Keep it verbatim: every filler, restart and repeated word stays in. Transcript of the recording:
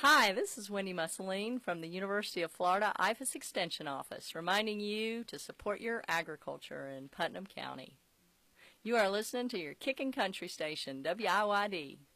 Hi, this is Wendy Mussolini from the University of Florida I F A S Extension Office, reminding you to support your agriculture in Putnam County. You are listening to your Kickin' Country station, W I Y D.